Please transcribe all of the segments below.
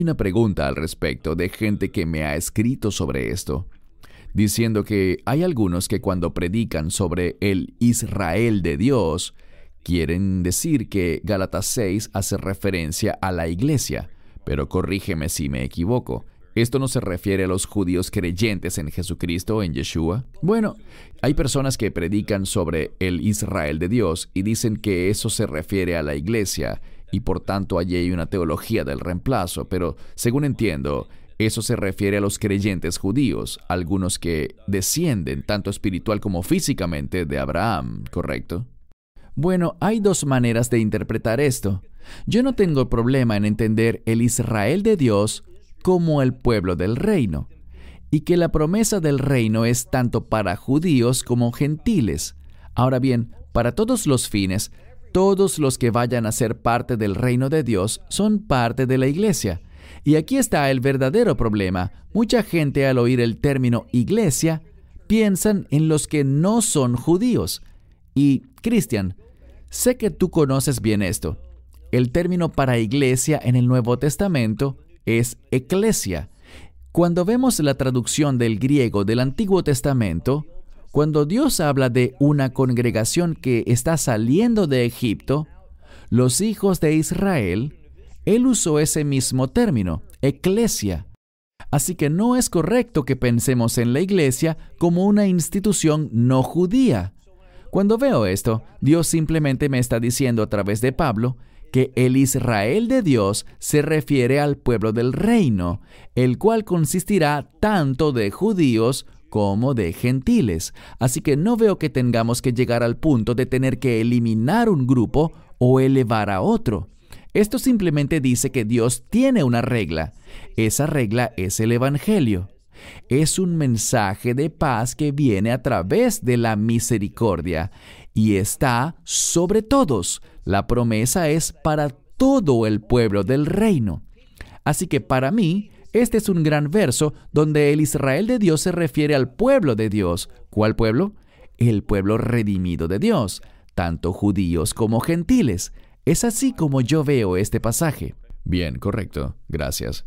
Una pregunta al respecto de gente que me ha escrito sobre esto, diciendo que hay algunos que cuando predican sobre el Israel de Dios, quieren decir que Gálatas 6 hace referencia a la iglesia, pero corrígeme si me equivoco. ¿Esto no se refiere a los judíos creyentes en Jesucristo, en Yeshua? Bueno, hay personas que predican sobre el Israel de Dios y dicen que eso se refiere a la iglesia y por tanto allí hay una teología del reemplazo, pero según entiendo, eso se refiere a los creyentes judíos, algunos que descienden tanto espiritual como físicamente de Abraham, ¿correcto? Bueno, hay dos maneras de interpretar esto. Yo no tengo problema en entender el Israel de Dios como el pueblo del reino, y que la promesa del reino es tanto para judíos como gentiles. Ahora bien, para todos los fines, todos los que vayan a ser parte del reino de Dios son parte de la iglesia. Y aquí está el verdadero problema. Mucha gente al oír el término iglesia, piensan en los que no son judíos. Y, Cristian, sé que tú conoces bien esto. El término para iglesia en el Nuevo Testamento es eclesia. Cuando vemos la traducción del griego del Antiguo Testamento, cuando Dios habla de una congregación que está saliendo de Egipto, los hijos de Israel, Él usó ese mismo término, eclesia. Así que no es correcto que pensemos en la iglesia como una institución no judía. Cuando veo esto, Dios simplemente me está diciendo a través de Pablo que el Israel de Dios se refiere al pueblo del reino, el cual consistirá tanto de judíos como de gentiles. Así que no veo que tengamos que llegar al punto de tener que eliminar un grupo o elevar a otro. Esto simplemente dice que Dios tiene una regla. Esa regla es el Evangelio. Es un mensaje de paz que viene a través de la misericordia y está sobre todos. La promesa es para todo el pueblo del reino. Así que para mí, este es un gran verso donde el Israel de Dios se refiere al pueblo de Dios. ¿Cuál pueblo? El pueblo redimido de Dios, tanto judíos como gentiles. Es así como yo veo este pasaje. Bien, correcto. Gracias.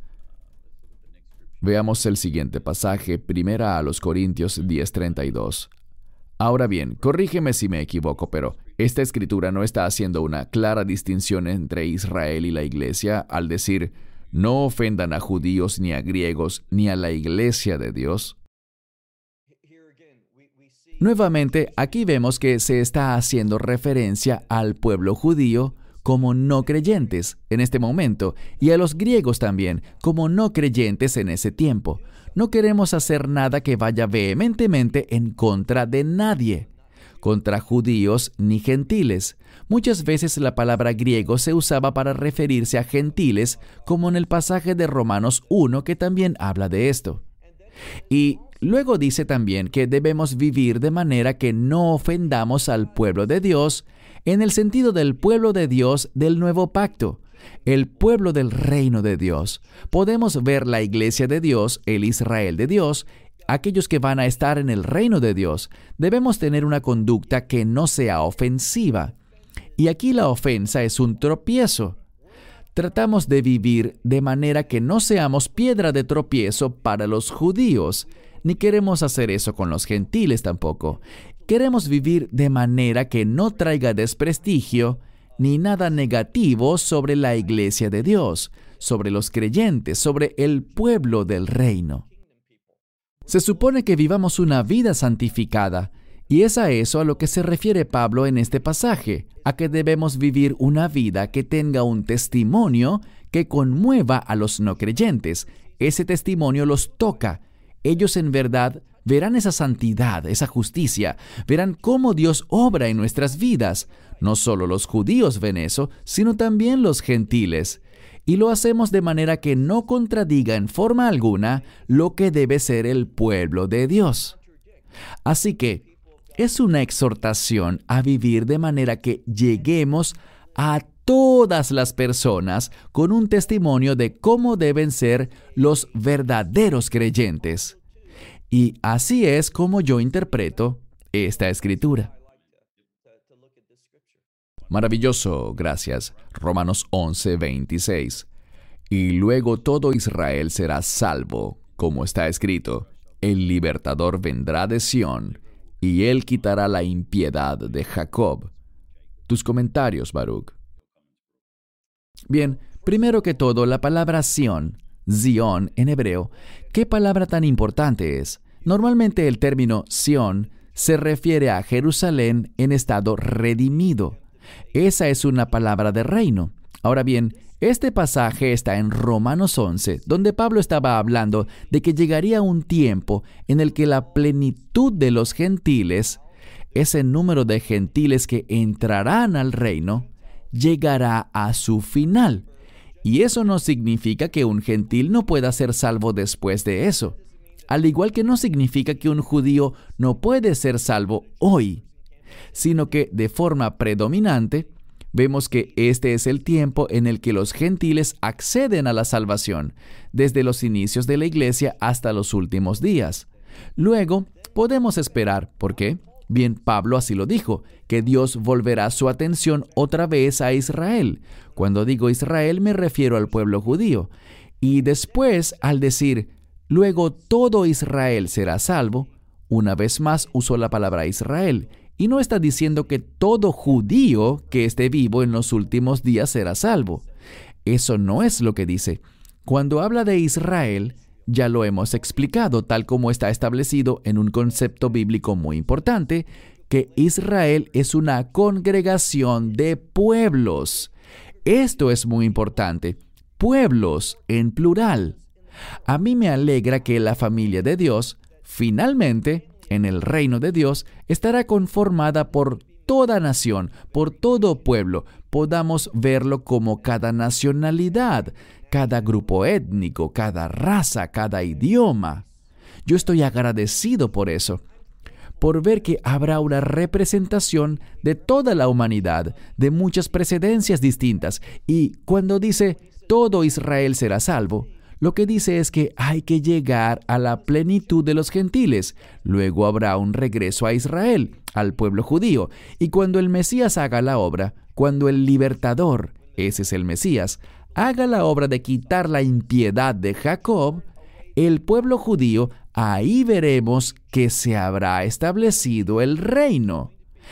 Veamos el siguiente pasaje, 1 Corintios 10:32. Ahora bien, corrígeme si me equivoco, pero esta escritura no está haciendo una clara distinción entre Israel y la iglesia al decir, no ofendan a judíos ni a griegos ni a la iglesia de Dios. Nuevamente, aquí vemos que se está haciendo referencia al pueblo judío como no creyentes en este momento y a los griegos también como no creyentes en ese tiempo. No queremos hacer nada que vaya vehementemente en contra de nadie, contra judíos ni gentiles. Muchas veces la palabra griego se usaba para referirse a gentiles, como en el pasaje de Romanos 1 que también habla de esto. Y luego dice también que debemos vivir de manera que no ofendamos al pueblo de Dios, en el sentido del pueblo de Dios del nuevo pacto, el pueblo del reino de Dios. Podemos ver la iglesia de Dios, el Israel de Dios, aquellos que van a estar en el reino de Dios. Debemos tener una conducta que no sea ofensiva. Y aquí la ofensa es un tropiezo. Tratamos de vivir de manera que no seamos piedra de tropiezo para los judíos, ni queremos hacer eso con los gentiles tampoco. Queremos vivir de manera que no traiga desprestigio ni nada negativo sobre la iglesia de Dios, sobre los creyentes, sobre el pueblo del reino. Se supone que vivamos una vida santificada, y es a eso a lo que se refiere Pablo en este pasaje, a que debemos vivir una vida que tenga un testimonio que conmueva a los no creyentes. Ese testimonio los toca. Ellos en verdad verán esa santidad, esa justicia, verán cómo Dios obra en nuestras vidas. No solo los judíos ven eso, sino también los gentiles. Y lo hacemos de manera que no contradiga en forma alguna lo que debe ser el pueblo de Dios. Así que es una exhortación a vivir de manera que lleguemos a todas las personas con un testimonio de cómo deben ser los verdaderos creyentes. Y así es como yo interpreto esta escritura. Maravilloso, gracias. Romanos 11:26. Y luego todo Israel será salvo, como está escrito, el libertador vendrá de Sión, y él quitará la impiedad de Jacob. Tus comentarios, Baruch. Bien, primero que todo, la palabra Sión, Zion en hebreo, ¿qué palabra tan importante es? Normalmente el término Sión se refiere a Jerusalén en estado redimido. Esa es una palabra de reino. Ahora bien, este pasaje está en Romanos 11, donde Pablo estaba hablando de que llegaría un tiempo en el que la plenitud de los gentiles, ese número de gentiles que entrarán al reino, llegará a su final. Y eso no significa que un gentil no pueda ser salvo después de eso. Al igual que no significa que un judío no puede ser salvo hoy, sino que de forma predominante, vemos que este es el tiempo en el que los gentiles acceden a la salvación, desde los inicios de la iglesia hasta los últimos días. Luego, podemos esperar, ¿por qué? Bien, Pablo así lo dijo, que Dios volverá su atención otra vez a Israel. Cuando digo Israel, me refiero al pueblo judío. Y después, al decir, luego todo Israel será salvo, una vez más usó la palabra Israel. Y no está diciendo que todo judío que esté vivo en los últimos días será salvo. Eso no es lo que dice. Cuando habla de Israel, ya lo hemos explicado, tal como está establecido en un concepto bíblico muy importante, que Israel es una congregación de pueblos. Esto es muy importante. Pueblos en plural. A mí me alegra que la familia de Dios, finalmente, en el reino de Dios, estará conformada por toda nación, por todo pueblo. Podamos verlo como cada nacionalidad, cada grupo étnico, cada raza, cada idioma. Yo estoy agradecido por eso, por ver que habrá una representación de toda la humanidad, de muchas precedencias distintas. Y cuando dice, todo Israel será salvo, lo que dice es que hay que llegar a la plenitud de los gentiles. Luego habrá un regreso a Israel, al pueblo judío. Y cuando el Mesías haga la obra, cuando el libertador, ese es el Mesías, haga la obra de quitar la impiedad de Jacob, el pueblo judío, ahí veremos que se habrá establecido el reino.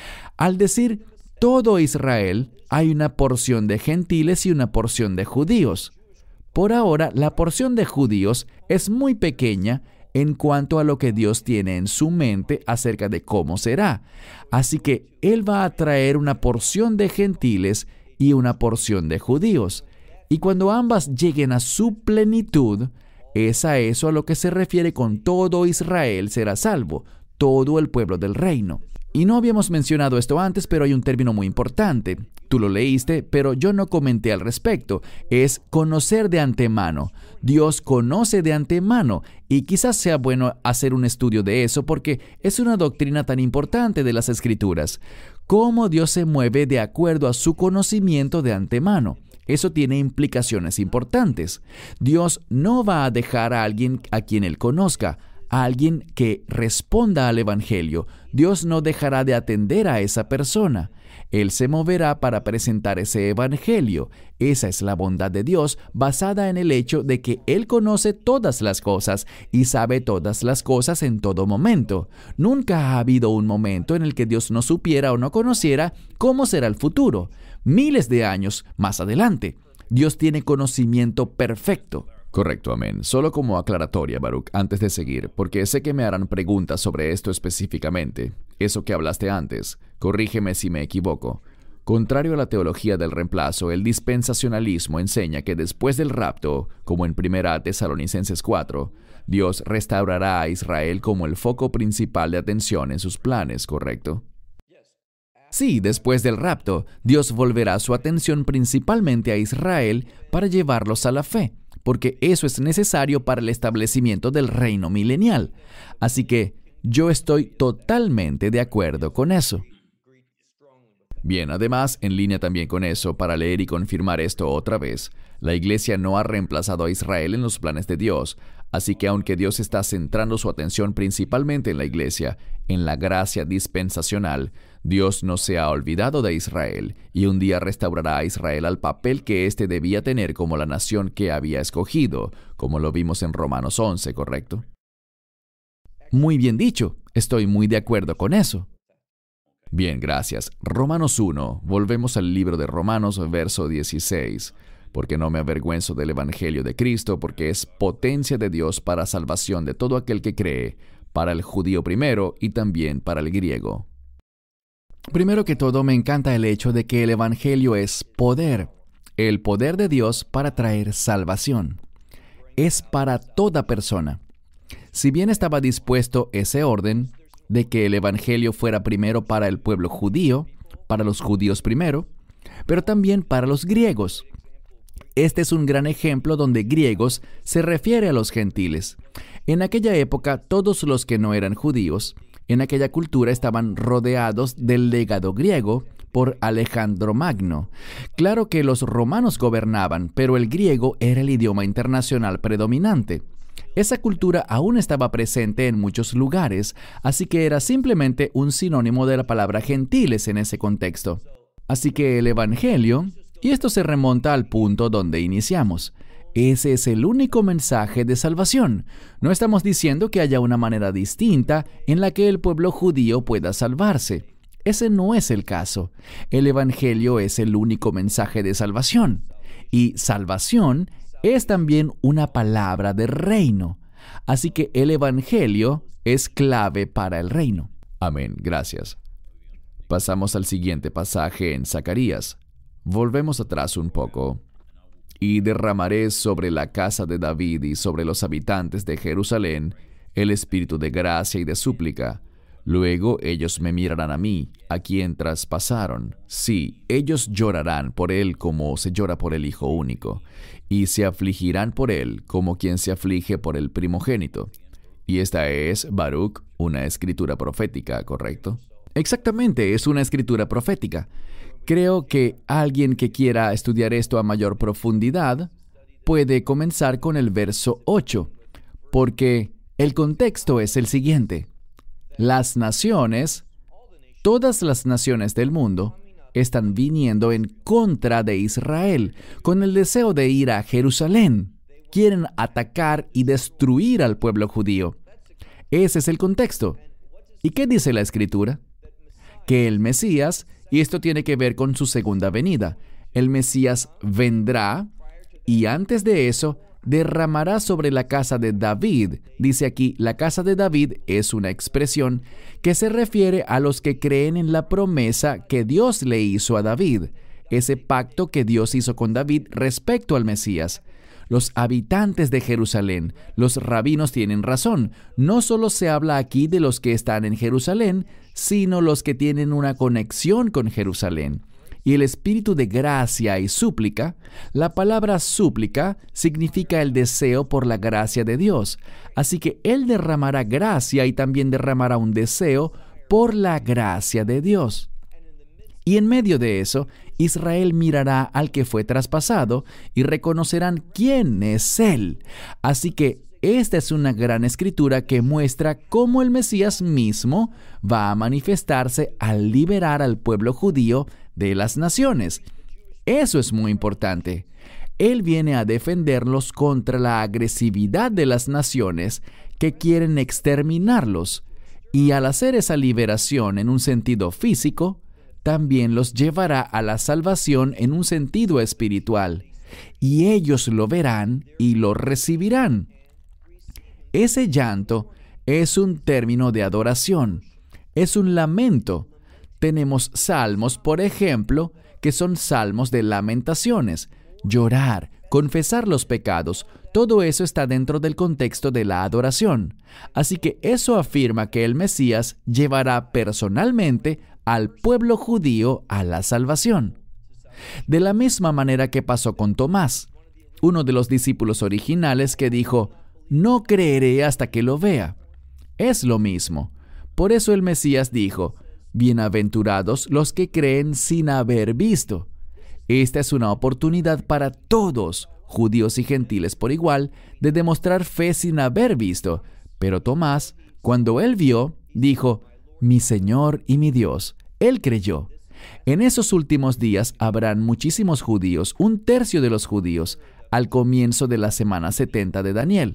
Al decir todo Israel, hay una porción de gentiles y una porción de judíos. Por ahora, la porción de judíos es muy pequeña en cuanto a lo que Dios tiene en su mente acerca de cómo será. Así que Él va a traer una porción de gentiles y una porción de judíos. Y cuando ambas lleguen a su plenitud, es a eso a lo que se refiere con todo Israel será salvo, todo el pueblo del reino. Y no habíamos mencionado esto antes, pero hay un término muy importante. Tú lo leíste, pero yo no comenté al respecto. Es conocer de antemano. Dios conoce de antemano. Y quizás sea bueno hacer un estudio de eso porque es una doctrina tan importante de las Escrituras. Cómo Dios se mueve de acuerdo a su conocimiento de antemano. Eso tiene implicaciones importantes. Dios no va a dejar a alguien a quien Él conozca, a alguien que responda al Evangelio. Dios no dejará de atender a esa persona. Él se moverá para presentar ese Evangelio. Esa es la bondad de Dios, basada en el hecho de que Él conoce todas las cosas y sabe todas las cosas en todo momento. Nunca ha habido un momento en el que Dios no supiera o no conociera cómo será el futuro. Miles de años más adelante, Dios tiene conocimiento perfecto. Correcto, amén. Solo como aclaratoria, Baruch, antes de seguir, porque sé que me harán preguntas sobre esto específicamente. Eso que hablaste antes, corrígeme si me equivoco. Contrario a la teología del reemplazo, el dispensacionalismo enseña que después del rapto, como en 1 Tesalonicenses 4, Dios restaurará a Israel como el foco principal de atención en sus planes, ¿correcto? Sí, después del rapto, Dios volverá su atención principalmente a Israel para llevarlos a la fe, porque eso es necesario para el establecimiento del reino milenial. Así que yo estoy totalmente de acuerdo con eso. Bien, además, en línea también con eso, para leer y confirmar esto otra vez, la Iglesia no ha reemplazado a Israel en los planes de Dios, así que aunque Dios está centrando su atención principalmente en la Iglesia, en la gracia dispensacional, Dios no se ha olvidado de Israel, y un día restaurará a Israel al papel que éste debía tener como la nación que había escogido, como lo vimos en Romanos 11, ¿correcto? Muy bien dicho, estoy muy de acuerdo con eso. Bien, gracias. Romanos 1. Volvemos al libro de Romanos, verso 16. Porque no me avergüenzo del Evangelio de Cristo, porque es potencia de Dios para salvación de todo aquel que cree, para el judío primero y también para el griego. Primero que todo, me encanta el hecho de que el Evangelio es poder, el poder de Dios para traer salvación. Es para toda persona. Si bien estaba dispuesto ese orden, de que el Evangelio fuera primero para el pueblo judío, para los judíos primero, pero también para los griegos. Este es un gran ejemplo donde griegos se refiere a los gentiles. En aquella época, todos los que no eran judíos, en aquella cultura estaban rodeados del legado griego por Alejandro Magno. Claro que los romanos gobernaban, pero el griego era el idioma internacional predominante. Esa cultura aún estaba presente en muchos lugares, así que era simplemente un sinónimo de la palabra gentiles en ese contexto. Así que el Evangelio, y esto se remonta al punto donde iniciamos, ese es el único mensaje de salvación. No estamos diciendo que haya una manera distinta en la que el pueblo judío pueda salvarse. Ese no es el caso. El Evangelio es el único mensaje de salvación. Y salvación es también una palabra de reino. Así que el Evangelio es clave para el reino. Amén, gracias. Pasamos al siguiente pasaje en Zacarías. Volvemos atrás un poco. Y derramaré sobre la casa de David y sobre los habitantes de Jerusalén el espíritu de gracia y de súplica. Luego ellos me mirarán a mí, a quien traspasaron. Sí, ellos llorarán por él como se llora por el hijo único, y se afligirán por él como quien se aflige por el primogénito. Y esta es, Baruch, una escritura profética, ¿correcto? Exactamente, es una escritura profética. Creo que alguien que quiera estudiar esto a mayor profundidad puede comenzar con el verso 8, porque el contexto es el siguiente. Las naciones, todas las naciones del mundo, están viniendo en contra de Israel, con el deseo de ir a Jerusalén. Quieren atacar y destruir al pueblo judío. Ese es el contexto. ¿Y qué dice la Escritura? Que el Mesías, y esto tiene que ver con su segunda venida, el Mesías vendrá y antes de eso derramará sobre la casa de David. Dice aquí, la casa de David es una expresión que se refiere a los que creen en la promesa que Dios le hizo a David, ese pacto que Dios hizo con David respecto al Mesías. Los habitantes de Jerusalén, los rabinos tienen razón. No solo se habla aquí de los que están en Jerusalén, sino los que tienen una conexión con Jerusalén. Y el espíritu de gracia y súplica, la palabra súplica significa el deseo por la gracia de Dios. Así que Él derramará gracia y también derramará un deseo por la gracia de Dios. Y en medio de eso, Israel mirará al que fue traspasado y reconocerán quién es Él. Así que esta es una gran escritura que muestra cómo el Mesías mismo va a manifestarse al liberar al pueblo judío de las naciones. Eso es muy importante. Él viene a defenderlos contra la agresividad de las naciones que quieren exterminarlos. Y al hacer esa liberación en un sentido físico, también los llevará a la salvación en un sentido espiritual. Y ellos lo verán y lo recibirán. Ese llanto es un término de adoración. Es un lamento. Tenemos salmos, por ejemplo, que son salmos de lamentaciones. Llorar, confesar los pecados, todo eso está dentro del contexto de la adoración. Así que eso afirma que el Mesías llevará personalmente al pueblo judío a la salvación. De la misma manera que pasó con Tomás, uno de los discípulos originales que dijo, «No creeré hasta que lo vea». Es lo mismo. Por eso el Mesías dijo, Bienaventurados los que creen sin haber visto. Esta es una oportunidad para todos, judíos y gentiles por igual, de demostrar fe sin haber visto. Pero Tomás, cuando él vio, dijo: mi Señor y mi Dios. Él creyó. En esos últimos días habrán muchísimos judíos, 1/3 de los judíos, al comienzo de la semana 70 de Daniel.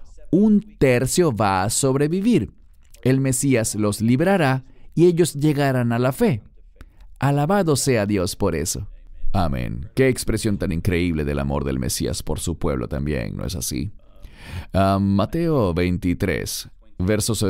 1/3 va a sobrevivir. El Mesías los librará y ellos llegarán a la fe. Alabado sea Dios por eso. Amén. Qué expresión tan increíble del amor del Mesías por su pueblo también, ¿no es así? Mateo 23, versos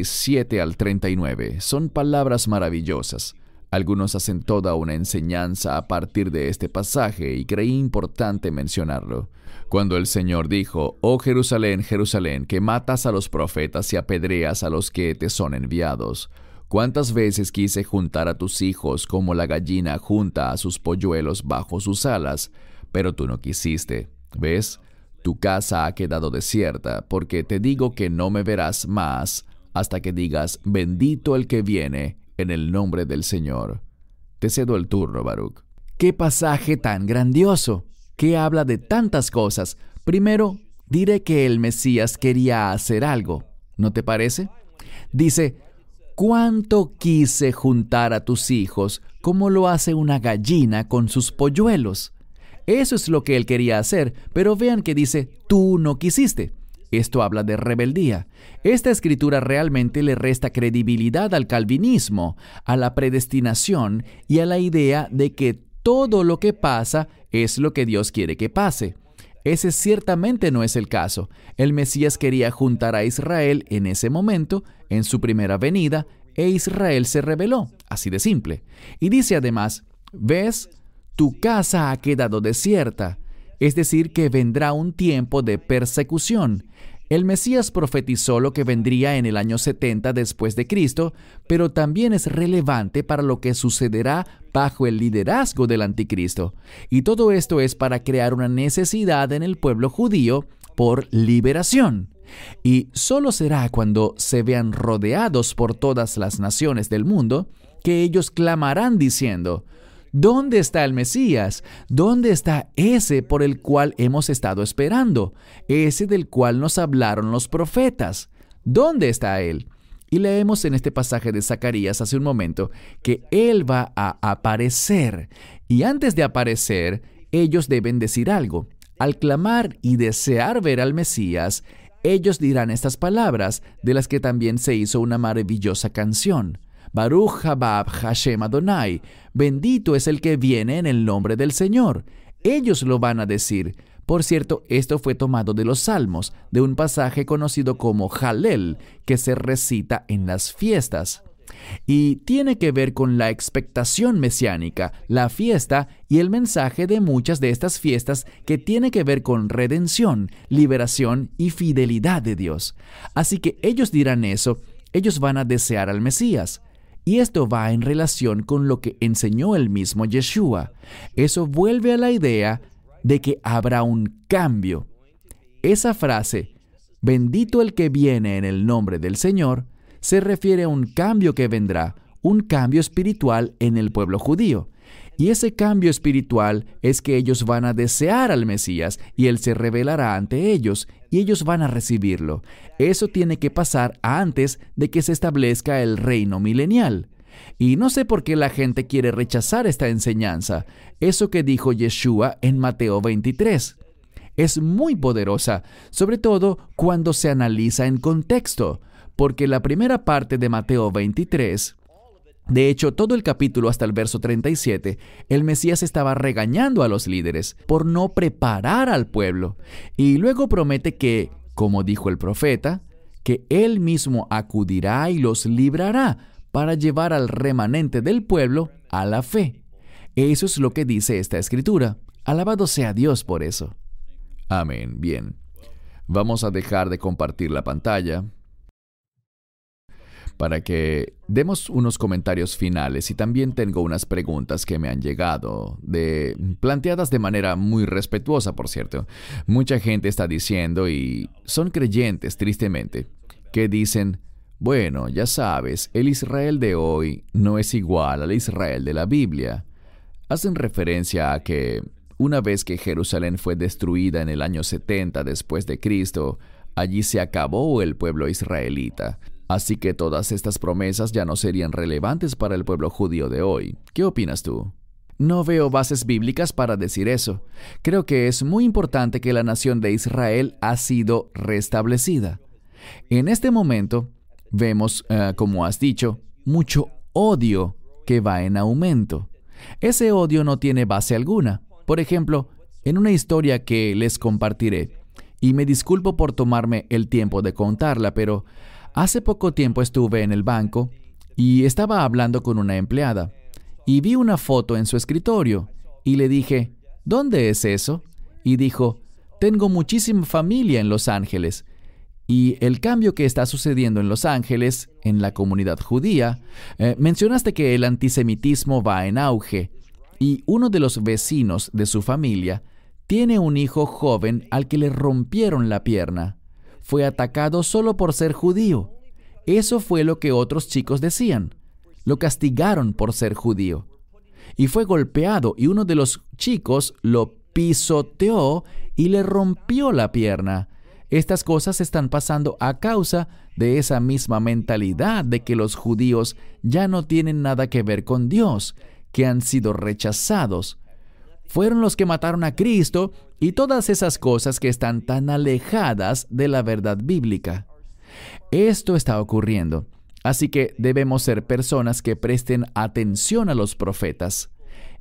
37 al 39, son palabras maravillosas. Algunos hacen toda una enseñanza a partir de este pasaje y creí importante mencionarlo. Cuando el Señor dijo: «Oh Jerusalén, Jerusalén, que matas a los profetas y apedreas a los que te son enviados. ¿Cuántas veces quise juntar a tus hijos como la gallina junta a sus polluelos bajo sus alas? Pero tú no quisiste. ¿Ves? Tu casa ha quedado desierta, porque te digo que no me verás más hasta que digas: bendito el que viene en el nombre del Señor». Te cedo el turno, Baruch. ¡Qué pasaje tan grandioso! Que habla de tantas cosas. Primero, diré que el Mesías quería hacer algo. ¿No te parece? Dice: «¿Cuánto quise juntar a tus hijos como lo hace una gallina con sus polluelos?» Eso es lo que él quería hacer, pero vean que dice: «tú no quisiste». Esto habla de rebeldía. Esta escritura realmente le resta credibilidad al calvinismo, a la predestinación y a la idea de que todo lo que pasa es lo que Dios quiere que pase. Ese ciertamente no es el caso. El Mesías quería juntar a Israel en ese momento, en su primera venida, e Israel se rebeló, así de simple. Y dice además: «¿Ves? Tu casa ha quedado desierta», es decir, que vendrá un tiempo de persecución. El Mesías profetizó lo que vendría en el año 70 después de Cristo, pero también es relevante para lo que sucederá bajo el liderazgo del anticristo. Y todo esto es para crear una necesidad en el pueblo judío por liberación. Y solo será cuando se vean rodeados por todas las naciones del mundo que ellos clamarán diciendo: ¿dónde está el Mesías? ¿Dónde está ese por el cual hemos estado esperando? Ese del cual nos hablaron los profetas. ¿Dónde está Él? Y leemos en este pasaje de Zacarías hace un momento que Él va a aparecer. Y antes de aparecer, ellos deben decir algo. Al clamar y desear ver al Mesías, ellos dirán estas palabras, de las que también se hizo una maravillosa canción. Baruch haba Hashem Adonai, bendito es el que viene en el nombre del Señor. Ellos lo van a decir. Por cierto, esto fue tomado de los Salmos, de un pasaje conocido como Jalel, que se recita en las fiestas. Y tiene que ver con la expectación mesiánica, la fiesta y el mensaje de muchas de estas fiestas que tiene que ver con redención, liberación y fidelidad de Dios. Así que ellos dirán eso, ellos van a desear al Mesías. Y esto va en relación con lo que enseñó el mismo Yeshua. Eso vuelve a la idea de que habrá un cambio. Esa frase, bendito el que viene en el nombre del Señor, se refiere a un cambio que vendrá, un cambio espiritual en el pueblo judío. Y ese cambio espiritual es que ellos van a desear al Mesías y Él se revelará ante ellos y ellos van a recibirlo. Eso tiene que pasar antes de que se establezca el reino milenial. Y no sé por qué la gente quiere rechazar esta enseñanza, eso que dijo Yeshua en Mateo 23. Es muy poderosa, sobre todo cuando se analiza en contexto, porque la primera parte de Mateo 23, de hecho, todo el capítulo hasta el verso 37, el Mesías estaba regañando a los líderes por no preparar al pueblo. Y luego promete que, como dijo el profeta, que Él mismo acudirá y los librará para llevar al remanente del pueblo a la fe. Eso es lo que dice esta escritura. Alabado sea Dios por eso. Amén. Bien. Vamos a dejar de compartir la pantalla para que demos unos comentarios finales y también tengo unas preguntas que me han llegado, planteadas de manera muy respetuosa, por cierto. Mucha gente está diciendo, y son creyentes tristemente, que dicen: Bueno, ya sabes, el Israel de hoy no es igual al Israel de la Biblia. Hacen referencia a que una vez que Jerusalén fue destruida en el año 70 después de Cristo, allí se acabó el pueblo israelita. Así que todas estas promesas ya no serían relevantes para el pueblo judío de hoy. ¿Qué opinas tú? No veo bases bíblicas para decir eso. Creo que es muy importante que la nación de Israel ha sido restablecida. En este momento vemos, como has dicho, mucho odio que va en aumento. Ese odio no tiene base alguna. Por ejemplo, en una historia que les compartiré, y me disculpo por tomarme el tiempo de contarla, pero hace poco tiempo estuve en el banco y estaba hablando con una empleada y vi una foto en su escritorio y le dije, ¿dónde es eso? Y dijo, tengo muchísima familia en Los Ángeles. Y el cambio que está sucediendo en Los Ángeles, en la comunidad judía, mencionaste que el antisemitismo va en auge y uno de los vecinos de su familia tiene un hijo joven al que le rompieron la pierna. Fue atacado solo por ser judío. Eso fue lo que otros chicos decían. Lo castigaron por ser judío. Y fue golpeado y uno de los chicos lo pisoteó y le rompió la pierna. Estas cosas están pasando a causa de esa misma mentalidad de que los judíos ya no tienen nada que ver con Dios, que han sido rechazados. Fueron los que mataron a Cristo y todas esas cosas que están tan alejadas de la verdad bíblica. Esto está ocurriendo, así que debemos ser personas que presten atención a los profetas.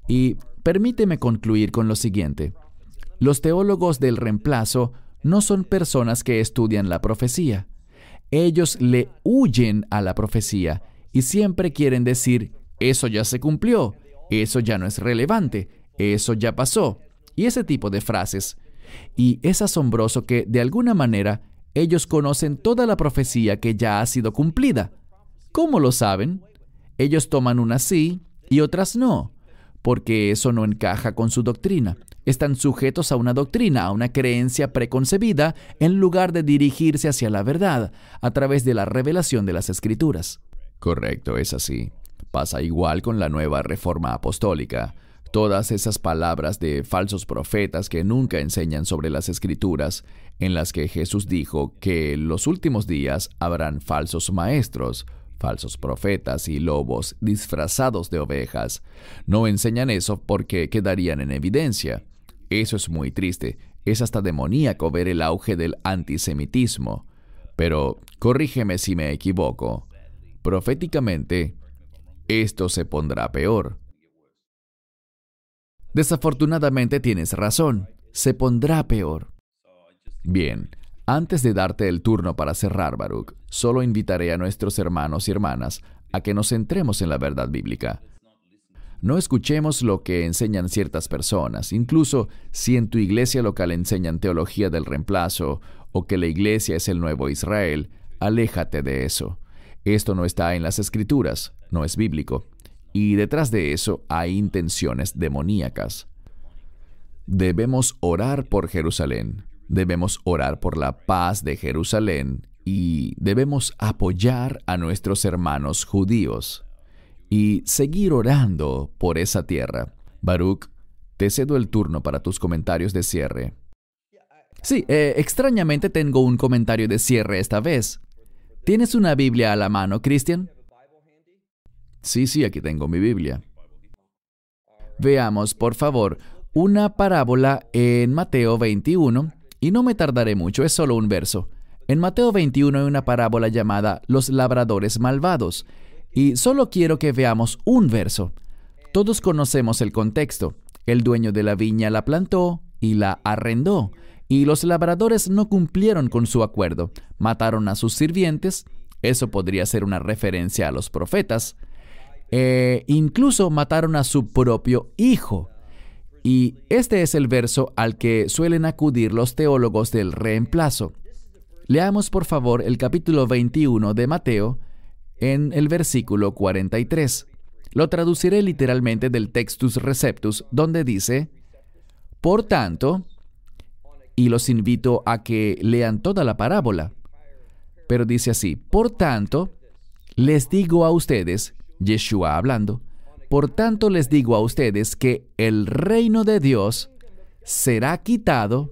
Y permíteme concluir con lo siguiente. Los teólogos del reemplazo no son personas que estudian la profecía. Ellos le huyen a la profecía y siempre quieren decir, eso ya se cumplió, eso ya no es relevante, eso ya pasó, y ese tipo de frases. Y es asombroso que, de alguna manera, ellos conocen toda la profecía que ya ha sido cumplida. ¿Cómo lo saben? Ellos toman unas sí y otras no, porque eso no encaja con su doctrina. Están sujetos a una doctrina, a una creencia preconcebida, en lugar de dirigirse hacia la verdad, a través de la revelación de las Escrituras. Correcto, es así. Pasa igual con la nueva reforma apostólica. Todas esas palabras de falsos profetas que nunca enseñan sobre las Escrituras, en las que Jesús dijo que en los últimos días habrán falsos maestros, falsos profetas y lobos disfrazados de ovejas. No enseñan eso porque quedarían en evidencia. Eso es muy triste. Es hasta demoníaco ver el auge del antisemitismo. Pero corrígeme si me equivoco. Proféticamente, esto se pondrá peor. Desafortunadamente tienes razón. Se pondrá peor. Bien, antes de darte el turno para cerrar, Baruch, solo invitaré a nuestros hermanos y hermanas a que nos centremos en la verdad bíblica. No escuchemos lo que enseñan ciertas personas, incluso si en tu iglesia local enseñan teología del reemplazo o que la iglesia es el nuevo Israel, aléjate de eso. Esto no está en las Escrituras, no es bíblico, y detrás de eso hay intenciones demoníacas. Debemos orar por Jerusalén, debemos orar por la paz de Jerusalén y debemos apoyar a nuestros hermanos judíos y seguir orando por esa tierra. Baruch, te cedo el turno para tus comentarios de cierre. Sí, extrañamente tengo un comentario de cierre esta vez. ¿Tienes una Biblia a la mano, Christian? Sí, aquí tengo mi Biblia. Veamos, por favor, una parábola en Mateo 21, y no me tardaré mucho, es solo un verso. En Mateo 21 hay una parábola llamada Los labradores malvados, y solo quiero que veamos un verso. Todos conocemos el contexto. El dueño de la viña la plantó y la arrendó, y los labradores no cumplieron con su acuerdo. Mataron a sus sirvientes. Eso podría ser una referencia a los profetas. Incluso mataron a su propio hijo. Y este es el verso al que suelen acudir los teólogos del reemplazo. Leamos por favor el capítulo 21 de Mateo en el versículo 43. Lo traduciré literalmente del Textus Receptus, donde dice: Por tanto, y los invito a que lean toda la parábola. Pero dice así: por tanto, les digo a ustedes, Yeshua hablando, por tanto les digo a ustedes que el reino de Dios será quitado,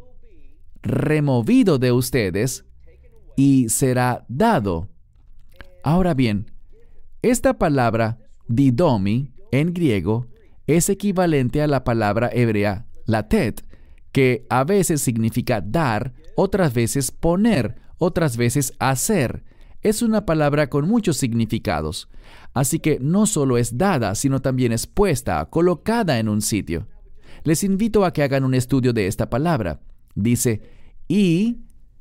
removido de ustedes y será dado. Ahora bien, esta palabra didomi en griego es equivalente a la palabra hebrea latet, que a veces significa dar, otras veces poner, otras veces hacer. Es una palabra con muchos significados. Así que no solo es dada, sino también es puesta, colocada en un sitio. Les invito a que hagan un estudio de esta palabra. Dice, y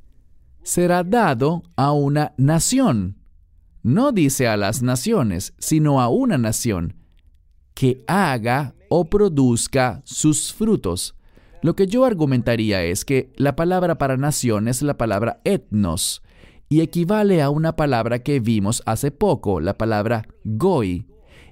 será dado a una nación. No dice a las naciones, sino a una nación, que haga o produzca sus frutos. Lo que yo argumentaría es que la palabra para nación es la palabra etnos, y equivale a una palabra que vimos hace poco, la palabra goi,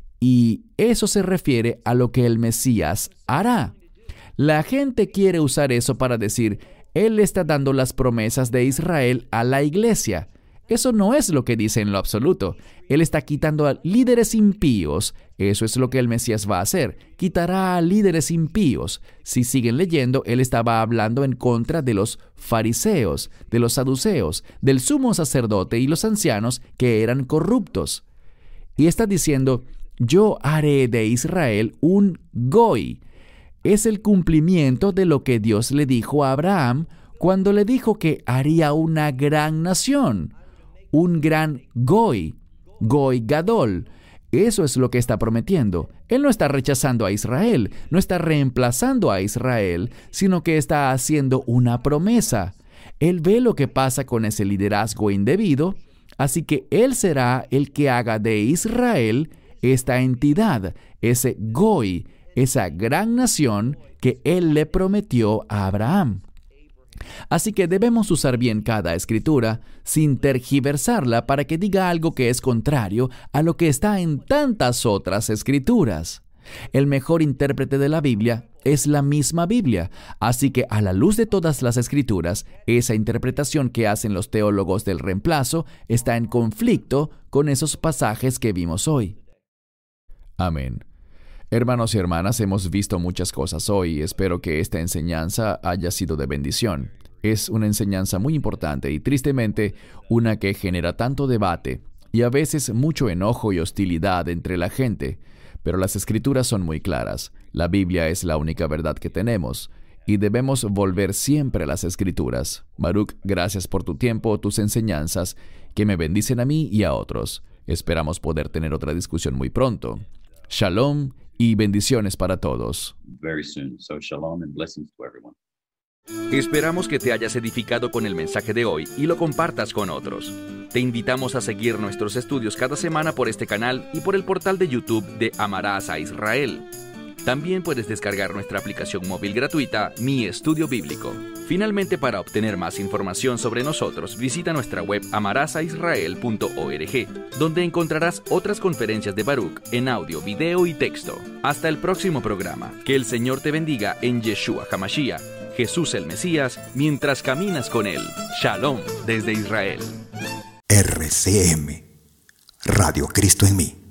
y eso se refiere a lo que el Mesías hará. La gente quiere usar eso para decir, Él está dando las promesas de Israel a la iglesia. Eso no es lo que dice en lo absoluto. Él está quitando a líderes impíos. Eso es lo que el Mesías va a hacer. Quitará a líderes impíos. Si siguen leyendo, Él estaba hablando en contra de los fariseos, de los saduceos, del sumo sacerdote y los ancianos que eran corruptos. Y está diciendo, yo haré de Israel un goi. Es el cumplimiento de lo que Dios le dijo a Abraham cuando le dijo que haría una gran nación. Un gran goi, goi gadol. Eso es lo que está prometiendo. Él no está rechazando a Israel, no está reemplazando a Israel, sino que está haciendo una promesa. Él ve lo que pasa con ese liderazgo indebido, así que Él será el que haga de Israel esta entidad, ese goi, esa gran nación que Él le prometió a Abraham. Así que debemos usar bien cada escritura sin tergiversarla para que diga algo que es contrario a lo que está en tantas otras escrituras. El mejor intérprete de la Biblia es la misma Biblia, así que a la luz de todas las escrituras, esa interpretación que hacen los teólogos del reemplazo está en conflicto con esos pasajes que vimos hoy. Amén. Hermanos y hermanas, hemos visto muchas cosas hoy y espero que esta enseñanza haya sido de bendición. Es una enseñanza muy importante y tristemente una que genera tanto debate y a veces mucho enojo y hostilidad entre la gente. Pero las escrituras son muy claras. La Biblia es la única verdad que tenemos y debemos volver siempre a las escrituras. Baruch, gracias por tu tiempo, tus enseñanzas, que me bendicen a mí y a otros. Esperamos poder tener otra discusión muy pronto. Shalom y bendiciones para todos. Very soon. So shalom and blessings to everyone. Esperamos que te hayas edificado con el mensaje de hoy y lo compartas con otros. Te invitamos a seguir nuestros estudios cada semana por este canal y por el portal de YouTube de Amarás a Israel. También puedes descargar nuestra aplicación móvil gratuita, Mi Estudio Bíblico. Finalmente, para obtener más información sobre nosotros, visita nuestra web amarasaisrael.org, donde encontrarás otras conferencias de Baruch en audio, video y texto. Hasta el próximo programa. Que el Señor te bendiga en Yeshua HaMashiach, Jesús el Mesías, mientras caminas con Él. Shalom desde Israel. RCM, Radio Cristo en mí.